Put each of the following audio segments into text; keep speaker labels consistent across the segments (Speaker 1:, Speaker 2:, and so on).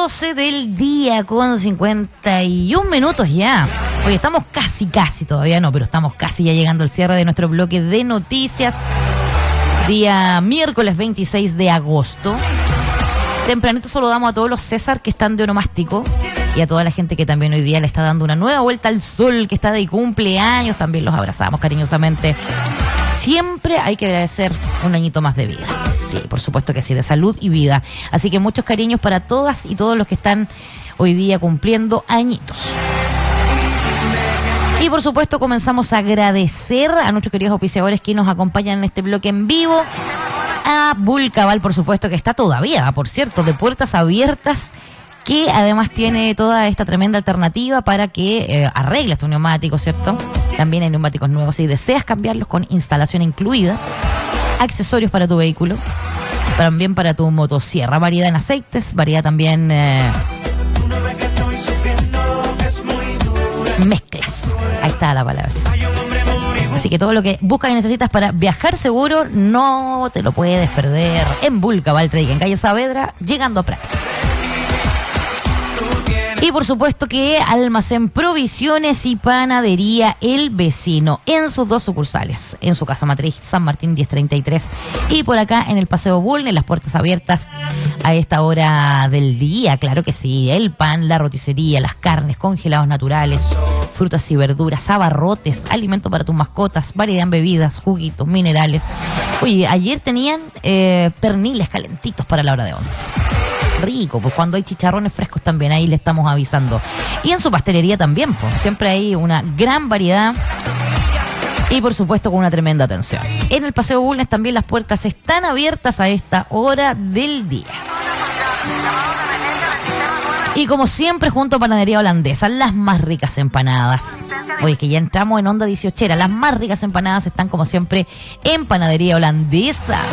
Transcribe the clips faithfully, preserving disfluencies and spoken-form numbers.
Speaker 1: doce del día con cincuenta y un minutos ya. Hoy estamos casi, casi, todavía no, pero estamos casi ya llegando al cierre de nuestro bloque de noticias. Día miércoles veintiséis de agosto. Tempranito saludamos a todos los César que están de onomástico y a toda la gente que también hoy día le está dando una nueva vuelta al sol, que está de cumpleaños. También los abrazamos cariñosamente. Siempre hay que agradecer un añito más de vida. Sí, por supuesto que sí, de salud y vida. Así que muchos cariños para todas y todos los que están hoy día cumpliendo añitos. Y por supuesto comenzamos a agradecer a nuestros queridos auspiciadores que nos acompañan en este bloque en vivo. A Vulcaval, por supuesto, que está todavía, por cierto, de puertas abiertas, que además tiene toda esta tremenda alternativa para que eh, arregles tu neumático, ¿cierto? También hay neumáticos nuevos si deseas cambiarlos con instalación incluida, accesorios para tu vehículo, también para tu motosierra, variedad en aceites, variedad también eh, mezclas. Ahí está la palabra. Así que todo lo que buscas y necesitas para viajar seguro no te lo puedes perder en Vulcaval Trading, en calle Saavedra, llegando a Prat. Y por supuesto que Almacén Provisiones y Panadería El Vecino en sus dos sucursales, en su casa matriz San Martín diez treinta y tres y por acá en el Paseo Bulnes, las puertas abiertas a esta hora del día, claro que sí, el pan, la roticería, las carnes, congelados naturales, frutas y verduras, abarrotes, alimento para tus mascotas, variedad en bebidas, juguitos, minerales. Oye, ayer tenían eh, perniles calentitos para la hora de once. Rico, pues cuando hay chicharrones frescos también, ahí le estamos avisando. Y en su pastelería también, pues siempre hay una gran variedad y por supuesto con una tremenda atención. En el Paseo Bulnes también las puertas están abiertas a esta hora del día. Y como siempre, junto a Panadería Holandesa, las más ricas empanadas. Oye, que ya entramos en onda dieciochera. Las más ricas empanadas están como siempre en Panadería Holandesa.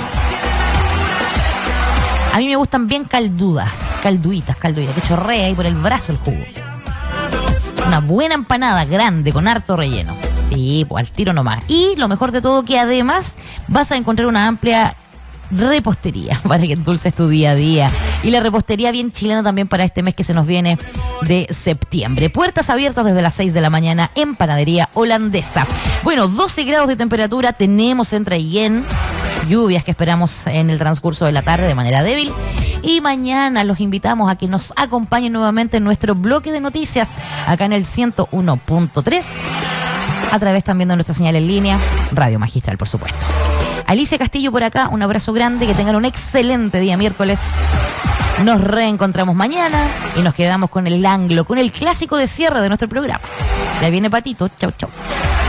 Speaker 1: A mí me gustan bien caldudas, calduitas, calduitas, que chorrea ahí por el brazo el jugo. Una buena empanada grande con harto relleno. Sí, pues al tiro nomás. Y lo mejor de todo, que además vas a encontrar una amplia repostería para que endulces tu día a día. Y la repostería bien chilena también para este mes que se nos viene de septiembre. Puertas abiertas desde las seis de la mañana en Panadería Holandesa. Bueno, doce grados de temperatura tenemos en Traillén. Lluvias que esperamos en el transcurso de la tarde de manera débil. Y mañana los invitamos a que nos acompañen nuevamente en nuestro bloque de noticias acá en el ciento uno punto tres, a través también de nuestra señal en línea, Radio Magistral, por supuesto. Alicia Castillo por acá, un abrazo grande, que tengan un excelente día miércoles. Nos reencontramos mañana y nos quedamos con el anglo, con el clásico de cierre de nuestro programa. Ya viene Patito, chau chau.